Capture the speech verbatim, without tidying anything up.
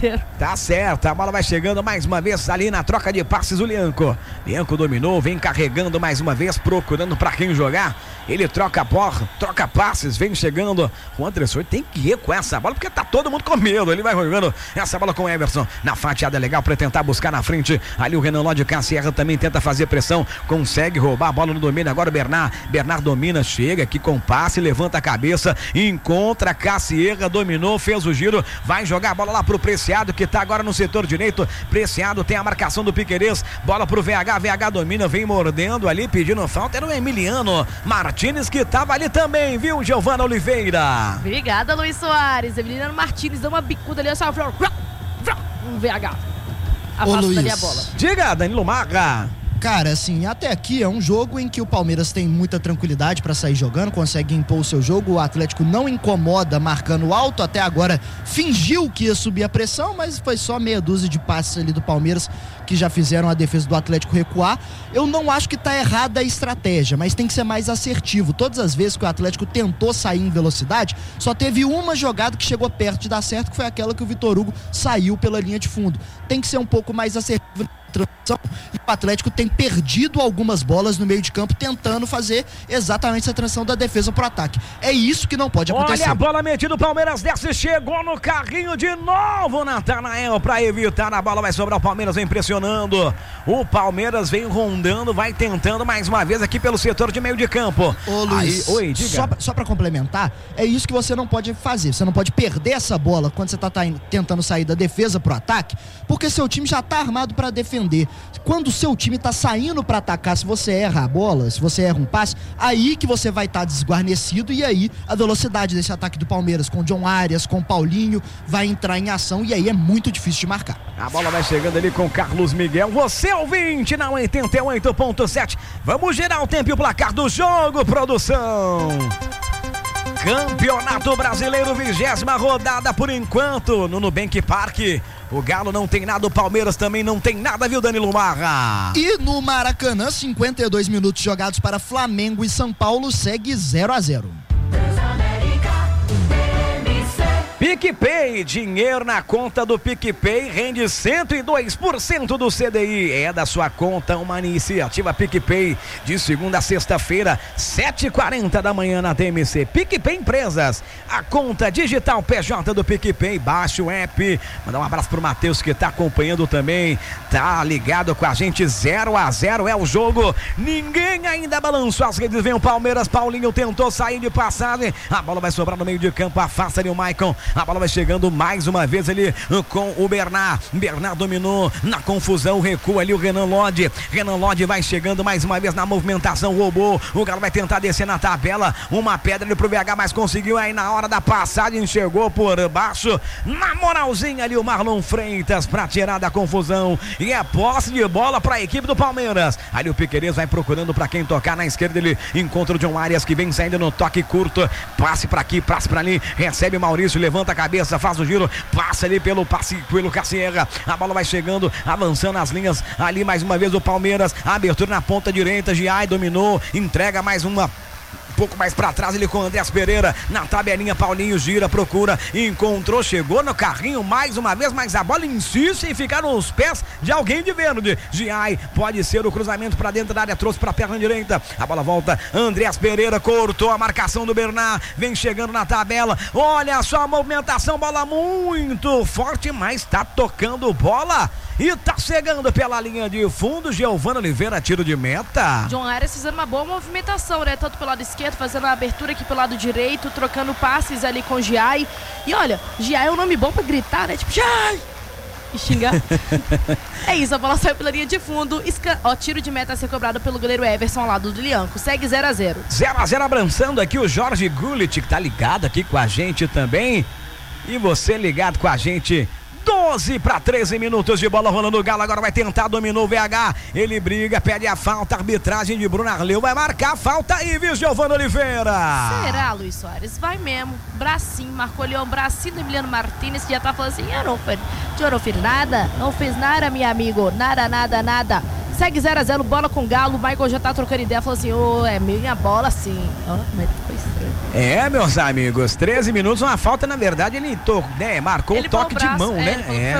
Tá certo, a bola vai chegando mais uma vez ali na troca de passes o Lianco. Lianco dominou, vem carregando mais uma vez, procurando pra quem jogar. Ele troca a bola, troca passes, vem chegando. O Andressor tem que ir com essa bola, porque tá todo mundo com medo. Ele vai jogando essa bola com o Everson. Na fatiada legal pra tentar buscar na frente. Ali o Renan Lodi Cassierra também tenta fazer pressão. Consegue roubar a bola no domínio. Agora o Bernard. Bernard domina, chega aqui com passe, levanta a cabeça, encontra Cassierra, dominou, fez o giro. Vai jogar a bola lá pro Preciado, que tá agora no setor direito. Preciado tem a marcação do Piquerez. Bola pro V H, V H domina, vem mordendo ali, pedindo falta. Era o Emiliano Martins que tava ali também, viu, Giovana Oliveira? Obrigada, Luiz Soares. Emiliano Martins deu uma bicuda ali, só um V H. Afasta ali a bola. Diga, Danilo Marra. Cara, assim, até aqui é um jogo em que o Palmeiras tem muita tranquilidade para sair jogando, consegue impor o seu jogo, o Atlético não incomoda marcando alto, até agora fingiu que ia subir a pressão, mas foi só meia dúzia de passes ali do Palmeiras que já fizeram a defesa do Atlético recuar. Eu não acho que tá errada a estratégia, mas tem que ser mais assertivo. Todas as vezes que o Atlético tentou sair em velocidade, só teve uma jogada que chegou perto de dar certo, que foi aquela que o Vitor Hugo saiu pela linha de fundo. Tem que ser um pouco mais assertivo. E o Atlético tem perdido algumas bolas no meio de campo tentando fazer exatamente essa transição da defesa pro ataque. É isso que não pode acontecer. Olha a bola metida, o Palmeiras desce, chegou no carrinho de novo, Natanael, pra evitar a bola, vai sobrar o Palmeiras, vem pressionando. O Palmeiras vem rondando, vai tentando mais uma vez aqui pelo setor de meio de campo. Ô Luiz, Aí, oi, diga. Só, só pra complementar, é isso que você não pode fazer. Você não pode perder essa bola quando você tá, tá tentando sair da defesa pro ataque, porque seu time já tá armado pra defender. Quando o seu time tá saindo para atacar, se você erra a bola, se você erra um passe, aí que você vai estar tá desguarnecido, e aí a velocidade desse ataque do Palmeiras com o John Arias, com o Paulinho, vai entrar em ação, e aí é muito difícil de marcar. A bola vai chegando ali com Carlos Miguel. Você ouvinte na oitenta e oito ponto sete. Vamos gerar o tempo e o placar do jogo, produção. Campeonato Brasileiro, vigésima rodada por enquanto no Nubank Parque. O Galo não tem nada, o Palmeiras também não tem nada, viu, Danilo Marra? E no Maracanã, cinquenta e dois minutos jogados para Flamengo e São Paulo, segue zero a zero. PicPay, dinheiro na conta do PicPay rende cento e dois por cento do C D I. É da sua conta uma iniciativa PicPay de segunda a sexta-feira, sete e quarenta da manhã na T M C. PicPay Empresas, a conta digital P J do PicPay. Baixa o app. Mandar um abraço pro Matheus que tá acompanhando também. Tá ligado com a gente, zero a zero é o jogo. Ninguém ainda balançou as redes. Vem o Palmeiras, Paulinho tentou sair de passagem. A bola vai sobrar no meio de campo, afasta ali o Maicon. A bola vai chegando mais uma vez ali com o Bernard. Bernard dominou na confusão, recua ali o Renan Lodi. Renan Lodi vai chegando mais uma vez na movimentação, roubou. O Galo vai tentar descer na tabela. Uma pedra ali pro B H, mas conseguiu aí na hora da passagem, chegou por baixo. Na moralzinha ali o Marlon Freitas pra tirar da confusão. E é posse de bola pra equipe do Palmeiras. Ali o Piquerez vai procurando pra quem tocar na esquerda. Ele encontra o John Arias que vem saindo no toque curto. Passe pra aqui, passe pra ali. Recebe Maurício, levanta a cabeça, faz o giro, passa ali pelo passe, pelo Cassierra. A bola vai chegando, avançando as linhas. Ali mais uma vez o Palmeiras, abertura na ponta direita. Giai dominou, entrega mais uma. Um pouco mais pra trás ele com o Andrés Pereira na tabelinha. Paulinho gira, procura, encontrou, chegou no carrinho mais uma vez, mas a bola insiste em ficar nos pés de alguém de verde. Giai, pode ser o cruzamento pra dentro da área, trouxe pra perna direita. A bola volta, Andrés Pereira cortou a marcação do Bernard, vem chegando na tabela. Olha só a movimentação, bola muito forte, mas tá tocando bola. E tá chegando pela linha de fundo, Giovana Oliveira, tiro de meta. John Arias fazendo uma boa movimentação, né? Tanto pelo lado esquerdo, fazendo a abertura aqui pelo lado direito, trocando passes ali com Giai. E olha, Giai é um nome bom pra gritar, né? Tipo, Giai! E xingar. É isso, a bola saiu pela linha de fundo. Esca... Ó, tiro de meta a ser cobrado pelo goleiro Everson ao lado do Lianco. Segue zero a zero. zero a zero, abraçando aqui o Jorge Gullit, que tá ligado aqui com a gente também. E você ligado com a gente. doze para treze minutos de bola rolando. O Galo agora vai tentar, dominou o V H. Ele briga, pede a falta. Arbitragem de Bruno Arleu vai marcar a falta aí, viu, Giovana Oliveira? Será, Luiz Soares? Vai mesmo. Bracinho, marcou ali o bracinho do Emiliano Martins, que já tá falando assim: eu não, fiz, eu não fiz nada, não fiz nada, meu amigo. Nada, nada, nada. Segue zero a zero, bola com o Galo. O Michael já tá trocando ideia, falou assim: ô, oh, é minha bola sim. Ó, oh, mas depois estranho. É, meus amigos, treze minutos, uma falta, na verdade, ele to, né, marcou ele o toque braço, de mão, é, né? Ele falou é, que